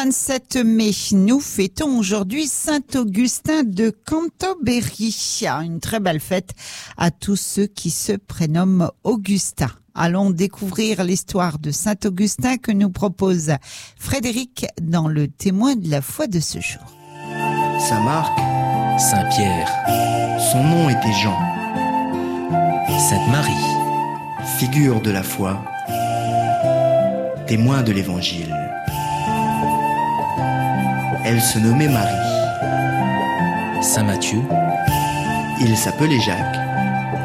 27 mai, nous fêtons aujourd'hui Saint-Augustin de Cantorbéry. Une très belle fête à tous ceux qui se prénomment Augustin. Allons découvrir l'histoire de Saint-Augustin que nous propose Frédéric dans le témoin de la foi de ce jour. Saint-Marc, Saint-Pierre, son nom était Jean, Sainte-Marie, figure de la foi, témoin de l'Évangile. Elle se nommait Marie. Saint-Matthieu, Il s'appelait Jacques.